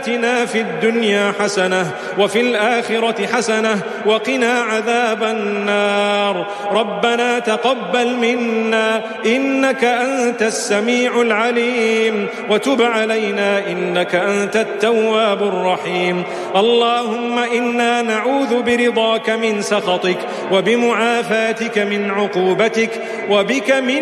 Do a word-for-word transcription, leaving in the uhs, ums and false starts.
آتنا في الدنيا حسنة وفي الآخرة حسنة وقنا عذاب النار. ربنا تقبل منا إنك أنت السميع العليم وتب علينا إنك أنت التواب الرحيم. اللهم إنا نعوذ برضاك من سخطك وبمعافاتك من عقوبتك وبك من